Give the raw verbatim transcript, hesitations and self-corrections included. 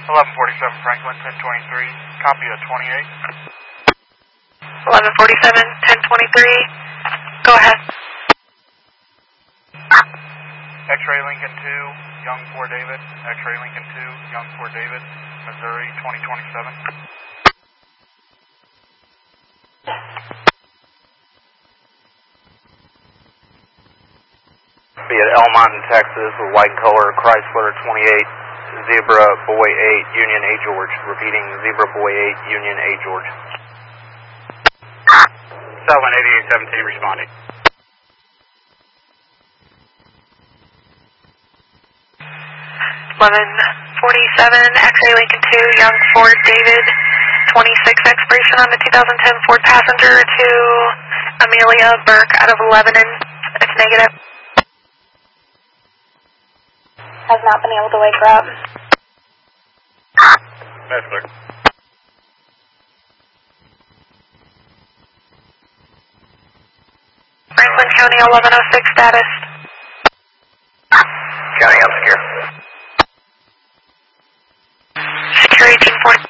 eleven forty-seven Franklin, ten twenty-three, copy of twenty-eight. eleven forty-seven, ten twenty-three, go ahead. X-ray Lincoln two, Young Fort David, X-ray Lincoln two, Young Fort David, Missouri, twenty twenty-seven. Be at Elmont, Texas, with white color, Chrysler twenty-eight, Zebra Boy eight, Union A George. Repeating, Zebra Boy eight, Union A George. Seven eighty-eight seventeen responding. eleven forty-seven, X-ray Lincoln two, Young Fort David, twenty-six expiration on the two thousand ten Ford Passenger to Amelia Burke out of Lebanon. It's negative. Has not been able to wake her up. That's clear. Franklin County eleven oh six status. County, I'm secure. Secure eighteen forty.